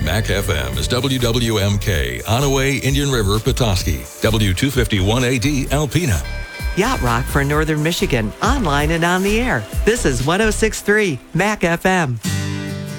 Mac FM is WWMK, Onaway, Indian River, Petoskey, W251AD, Alpena. Yacht Rock for Northern Michigan, online and on the air. This is 106.3 Mac FM.